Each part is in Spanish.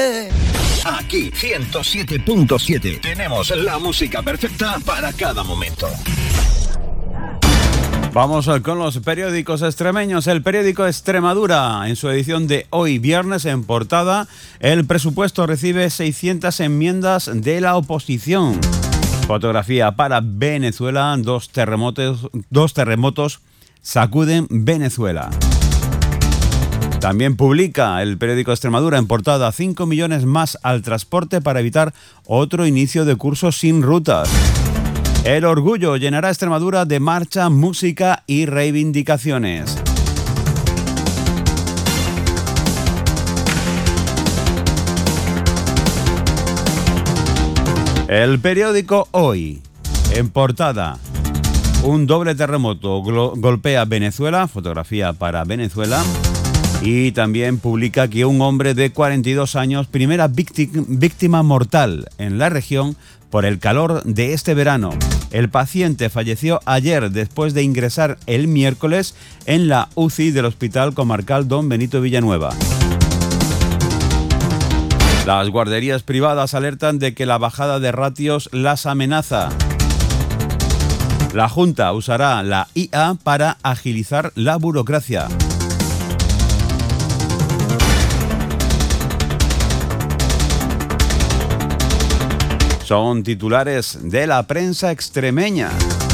Aquí, 107.7. Tenemos la música perfecta para cada momento. Vamos con los periódicos extremeños. El periódico Extremadura, en su edición de hoy viernes, en portada, el presupuesto recibe 600 enmiendas de la oposición. Fotografía para Venezuela, dos terremotos sacuden Venezuela. También publica el periódico Extremadura en portada 5 millones más al transporte para evitar otro inicio de curso sin rutas. El orgullo llenará Extremadura de marcha, música y reivindicaciones. El periódico Hoy, en portada, un doble terremoto golpea Venezuela, fotografía para Venezuela, y también publica que un hombre de 42 años, primera víctima mortal en la región por el calor de este verano. El paciente falleció ayer después de ingresar el miércoles en la UCI del Hospital Comarcal Don Benito Villanueva. Las guarderías privadas alertan de que la bajada de ratios las amenaza. La Junta usará la IA para agilizar la burocracia. Son titulares de la prensa extremeña.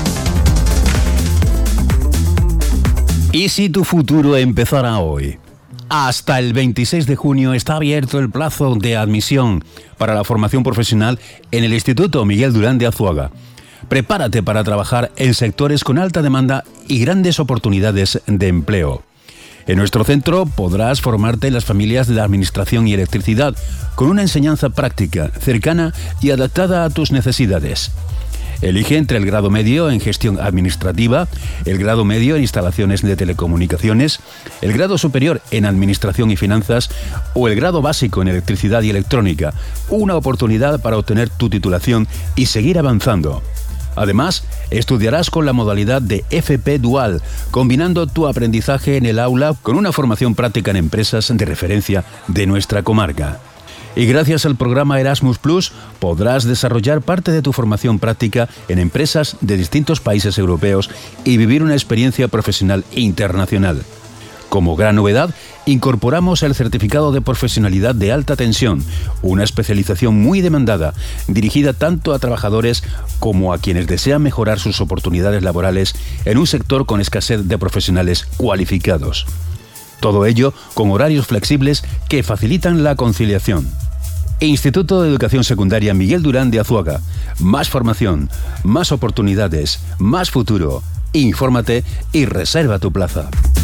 ¿Y si tu futuro empezara hoy? Hasta el 26 de junio está abierto el plazo de admisión para la formación profesional en el Instituto Miguel Durán de Azuaga. Prepárate para trabajar en sectores con alta demanda y grandes oportunidades de empleo. En nuestro centro podrás formarte en las familias de la administración y electricidad con una enseñanza práctica, cercana y adaptada a tus necesidades. Elige entre el grado medio en gestión administrativa, el grado medio en instalaciones de telecomunicaciones, el grado superior en administración y finanzas o el grado básico en electricidad y electrónica. Una oportunidad para obtener tu titulación y seguir avanzando. Además, estudiarás con la modalidad de FP Dual, combinando tu aprendizaje en el aula con una formación práctica en empresas de referencia de nuestra comarca. Y gracias al programa Erasmus Plus podrás desarrollar parte de tu formación práctica en empresas de distintos países europeos y vivir una experiencia profesional internacional. Como gran novedad, incorporamos el certificado de profesionalidad de alta tensión, una especialización muy demandada, dirigida tanto a trabajadores como a quienes desean mejorar sus oportunidades laborales en un sector con escasez de profesionales cualificados. Todo ello con horarios flexibles que facilitan la conciliación. Instituto de Educación Secundaria Miguel Durán de Azuaga. Más formación, más oportunidades, más futuro. Infórmate y reserva tu plaza.